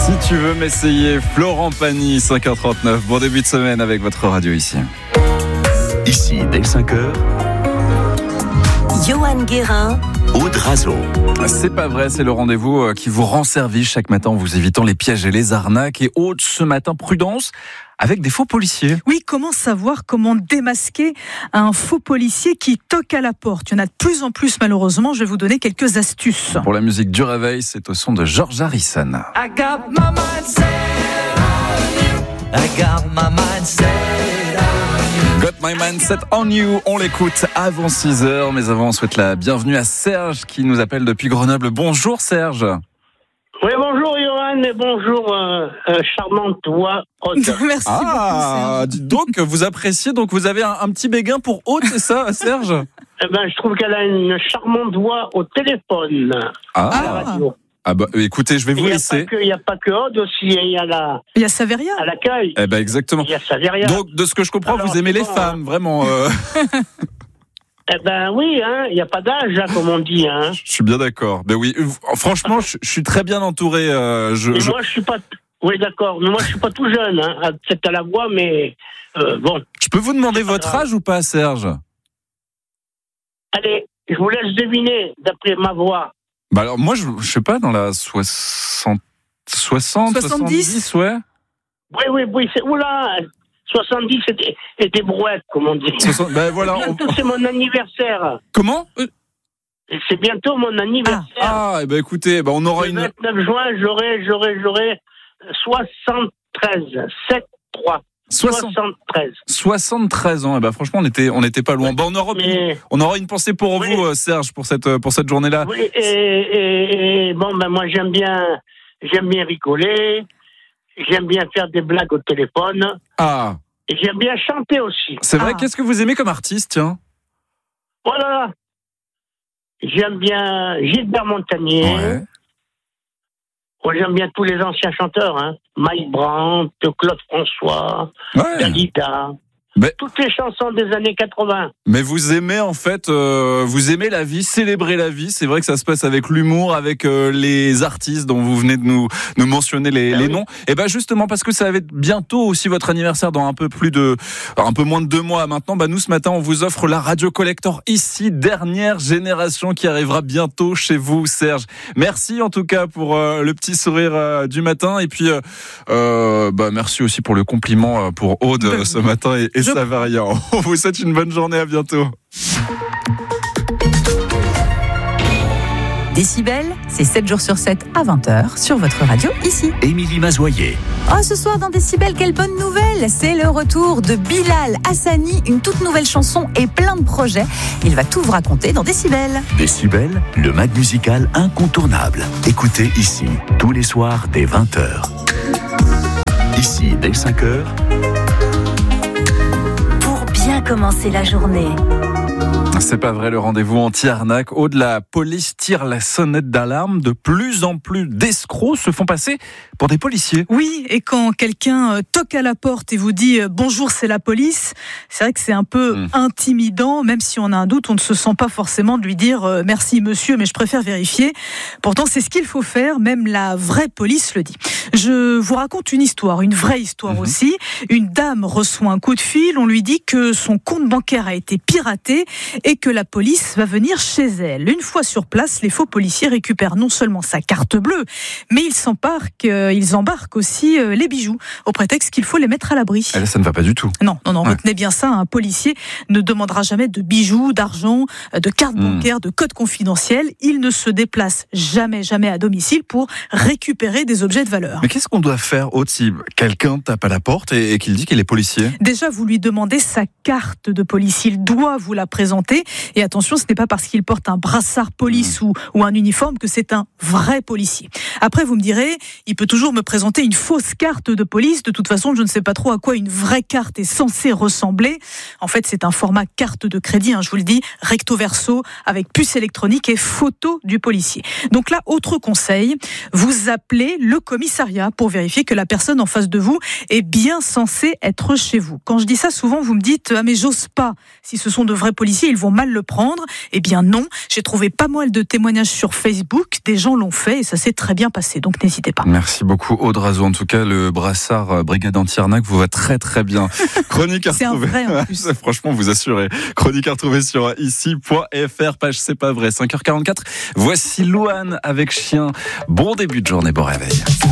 Si tu veux m'essayer, Florent Pagny, 5h39. Bon début de semaine avec votre radio ici. Ici, dès 5h, Johan Guérin, Aude Razo. C'est pas vrai, c'est le rendez-vous qui vous rend service chaque matin en vous évitant les pièges et les arnaques. Et Aude, ce matin, prudence avec des faux policiers. Oui, comment savoir, comment démasquer un faux policier qui toque à la porte? Il y en a de plus en plus, malheureusement. Je vais vous donner quelques astuces. Pour la musique du réveil, c'est au son de George Harrison. I got my mind set on you. I got my mind set on you. Got my mindset on you. On l'écoute avant 6h, mais avant on souhaite la bienvenue à Serge qui nous appelle depuis Grenoble. Bonjour Serge. Oui, bonjour Johan et bonjour charmante voix haute. Merci beaucoup. Dites donc, vous appréciez, donc vous avez un petit béguin pour Aude, c'est ça Serge? Eh ben, je trouve qu'elle a une charmante voix au téléphone, à la radio. Ah bah écoutez, je vais vous laisser. Il n'y a pas que Aude aussi, il y a Il y a Saveria. à l'accueil. Eh ben exactement. Il y a Saveria. Donc de ce que je comprends, Alors, vous aimez les bon, femmes, vraiment. Eh ben oui, il n'y a pas d'âge, comme on dit. Je suis bien d'accord. Ben oui, franchement, je suis très bien entouré. Moi, je suis pas. Oui, d'accord. Mais moi, je suis pas tout jeune. Peut-être à la voix, mais bon. Je peux vous demander votre âge ou pas, Serge? Allez, je vous laisse deviner d'après ma voix. Bah alors moi, je sais pas, dans la 60, 70, ouais. Oui. Oula, 70 et des brouettes, comme on dit. 60, ben voilà. Bientôt, c'est mon anniversaire. Comment? C'est bientôt mon anniversaire. Eh ben écoutez, on aura Le 29 juin, j'aurai 73. 7-3. 73. 73 ans. Eh ben franchement, on était pas loin. On aura une pensée pour vous, Serge, pour cette journée-là. Oui, et bon, moi j'aime bien rigoler. J'aime bien faire des blagues au téléphone. Ah. Et j'aime bien chanter aussi. C'est vrai. Qu'est-ce que vous aimez comme artiste, tiens? Voilà. J'aime bien Gilbert Montagnier. Ouais. Moi, j'aime bien tous les anciens chanteurs, Mike Brandt, Claude François, Dalida. Toutes les chansons des années 80. Mais vous aimez en fait, vous aimez la vie, célébrer la vie. C'est vrai que ça se passe avec l'humour, avec les artistes dont vous venez de nous mentionner les noms. Et ben justement parce que ça va être bientôt aussi votre anniversaire dans un peu moins de 2 mois maintenant. Nous ce matin on vous offre la Radio Collector ici, dernière génération qui arrivera bientôt chez vous, Serge. Merci en tout cas pour le petit sourire du matin et puis merci aussi pour le compliment pour Aude ce matin et ça va rien. On vous souhaite une bonne journée, à bientôt. Décibel, c'est 7 jours sur 7 à 20h sur votre radio ici. Émilie Mazoyer. Oh, ce soir dans Décibel, quelle bonne nouvelle! C'est le retour de Bilal Hassani, une toute nouvelle chanson et plein de projets. Il va tout vous raconter dans Décibel. Décibel, le mag musical incontournable. Écoutez ici, tous les soirs dès 20h. Ici, dès 5h. Bien commencer la journée. C'est pas vrai, le rendez-vous anti-arnaque. Au-delà, police tire la sonnette d'alarme. De plus en plus d'escrocs se font passer pour des policiers. Oui, et quand quelqu'un toque à la porte et vous dit « Bonjour, c'est la police », c'est vrai que c'est un peu intimidant. Même si on a un doute, on ne se sent pas forcément de lui dire « Merci monsieur, mais je préfère vérifier ». Pourtant, c'est ce qu'il faut faire. Même la vraie police le dit. Je vous raconte une histoire, une vraie histoire aussi. Une dame reçoit un coup de fil. On lui dit que son compte bancaire a été piraté et que la police va venir chez elle. Une fois sur place, les faux policiers récupèrent non seulement sa carte bleue, mais ils embarquent aussi les bijoux, au prétexte qu'il faut les mettre à l'abri. Ça ne va pas du tout. Non, retenez bien ça, un policier ne demandera jamais de bijoux, d'argent, de cartes bancaires, de codes confidentiels. Il ne se déplace jamais à domicile pour récupérer des objets de valeur. Mais qu'est-ce qu'on doit faire, Aude, si quelqu'un tape à la porte et qu'il dit qu'il est policier? Déjà, vous lui demandez sa carte de police. Il doit vous la présenter. Et attention, ce n'est pas parce qu'il porte un brassard police ou un uniforme que c'est un vrai policier. Après, vous me direz, il peut toujours me présenter une fausse carte de police. De toute façon, je ne sais pas trop à quoi une vraie carte est censée ressembler. En fait, c'est un format carte de crédit, je vous le dis, recto verso, avec puce électronique et photo du policier. Donc là, autre conseil, vous appelez le commissariat pour vérifier que la personne en face de vous est bien censée être chez vous. Quand je dis ça, souvent, vous me dites « Ah mais j'ose pas. Si ce sont de vrais policiers, ils vont vont mal le prendre. Eh bien non, j'ai trouvé pas mal de témoignages sur Facebook, des gens l'ont fait et ça s'est très bien passé, donc n'hésitez pas. Merci beaucoup Aude Razou, en tout cas le brassard Brigade Anti-Arnaque vous va très très bien. Chronique à retrouver. C'est un vrai en plus. Franchement, vous assurez. Chronique à retrouver sur ici.fr, page C'est pas vrai, 5h44. Voici Louane avec Chien. Bon début de journée, bon réveil.